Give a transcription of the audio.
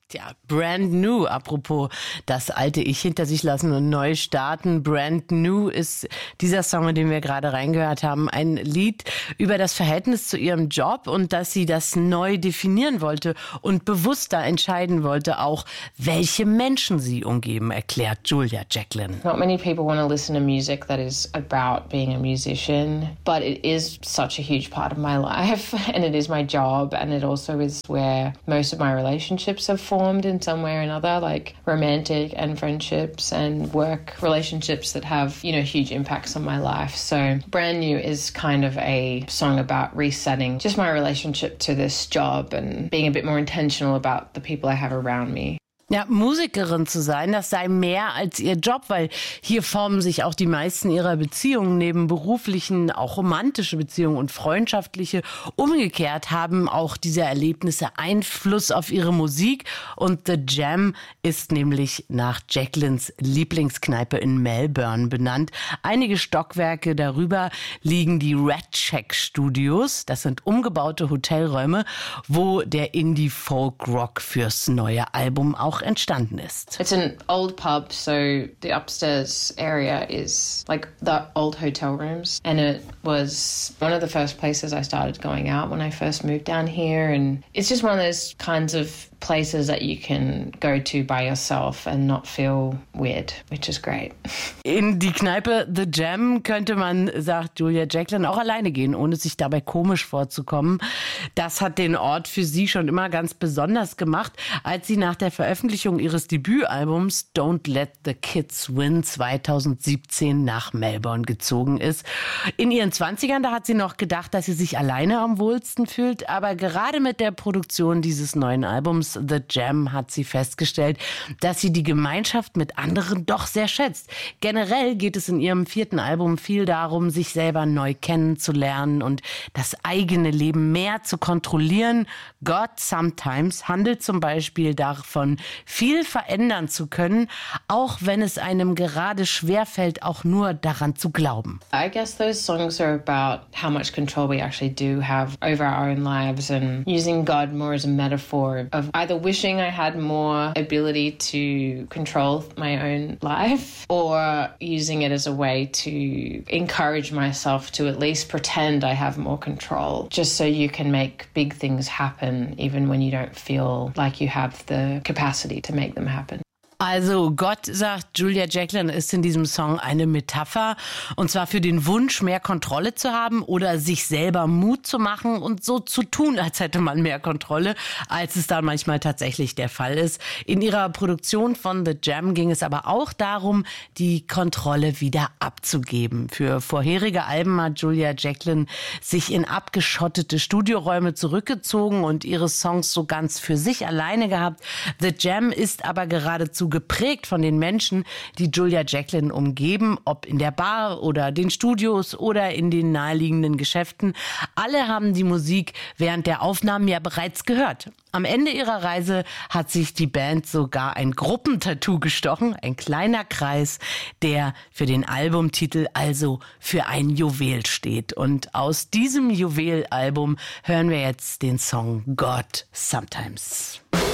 Tja, brand new, apropos das alte Ich hinter sich lassen und neu starten. Brand new ist dieser Song, in den wir gerade reingehört haben, ein Lied über das Verhältnis zu ihrem Job und dass sie das neu definieren wollte und bewusster entscheiden wollte, auch welche Menschen sie umgeben, erklärt Julia Jacklin. Not many people want to listen to music that is about being a musician, but it is such a huge part of my life and it is my job and it also is where most of my relationships have formed in some way or another, like romantic and friendships and work relationships that have, huge impacts on my life. So Brand New is kind of a song about resetting just my relationship to this job and being a bit more intentional about the people I have around me. Ja, Musikerin zu sein, das sei mehr als ihr Job, weil hier formen sich auch die meisten ihrer Beziehungen neben beruflichen, auch romantische Beziehungen und freundschaftliche. Umgekehrt haben auch diese Erlebnisse Einfluss auf ihre Musik und The Jam ist nämlich nach Jacklins Lieblingskneipe in Melbourne benannt. Einige Stockwerke darüber liegen die Red Shack Studios. Das sind umgebaute Hotelräume, wo der Indie-Folk-Rock fürs neue Album auch entstanden ist. It's an old pub, so the upstairs area is like the old hotel rooms, and it was one of the first places I started going out when I first moved down here, and it's just one of those kinds of places that you can go to by yourself and not feel weird, which is great. In die Kneipe The Jam könnte man, sagt Julia Jacklin, auch alleine gehen, ohne sich dabei komisch vorzukommen. Das hat den Ort für sie schon immer ganz besonders gemacht, als sie nach der Veröffentlichung ihres Debütalbums Don't Let the Kids Win 2017 nach Melbourne gezogen ist. In ihren 20ern, da hat sie noch gedacht, dass sie sich alleine am wohlsten fühlt, aber gerade mit der Produktion dieses neuen Albums The Jam hat sie festgestellt, dass sie die Gemeinschaft mit anderen doch sehr schätzt. Generell geht es in ihrem 4. Album viel darum, sich selber neu kennenzulernen und das eigene Leben mehr zu kontrollieren. God Sometimes handelt zum Beispiel davon, viel verändern zu können, auch wenn es einem gerade schwerfällt, auch nur daran zu glauben. I guess those songs are about how much control we actually do have over our own lives and using God more as a metaphor of either wishing I had more ability to control my own life or using it as a way to encourage myself to at least pretend I have more control, just so you can make big things happen even when you don't feel like you have the capacity to make them happen. Also Gott, sagt Julia Jacklin, ist in diesem Song eine Metapher und zwar für den Wunsch, mehr Kontrolle zu haben oder sich selber Mut zu machen und so zu tun, als hätte man mehr Kontrolle, als es dann manchmal tatsächlich der Fall ist. In ihrer Produktion von The Jam ging es aber auch darum, die Kontrolle wieder abzugeben. Für vorherige Alben hat Julia Jacklin sich in abgeschottete Studioräume zurückgezogen und ihre Songs so ganz für sich alleine gehabt. The Jam ist aber geradezu geprägt von den Menschen, die Julia Jacklin umgeben, ob in der Bar oder den Studios oder in den naheliegenden Geschäften. Alle haben die Musik während der Aufnahmen ja bereits gehört. Am Ende ihrer Reise hat sich die Band sogar ein Gruppentattoo gestochen, ein kleiner Kreis, der für den Albumtitel also für ein Juwel steht. Und aus diesem Juwelalbum hören wir jetzt den Song God Sometimes.